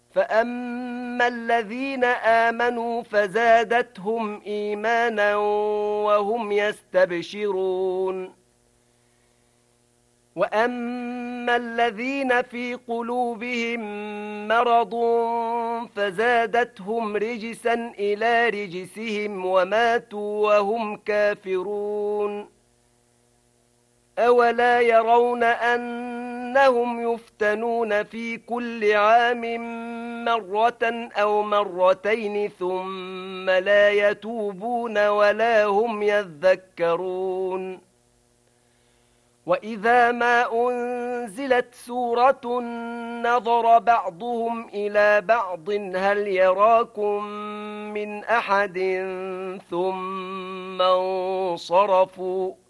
فأما الذين آمنوا فزادتهم إيمانا وهم يستبشرون وأما الذين في قلوبهم مرض فزادتهم رجسا إلى رجسهم وماتوا وهم كافرون أولا يرون أنهم يفتنون في كل عام مرة أو مرتين ثم لا يتوبون ولا هم يذكرون وإذا ما أنزلت سورة نظر بعضهم إلى بعض هل يراكم من أحد ثم انصرفوا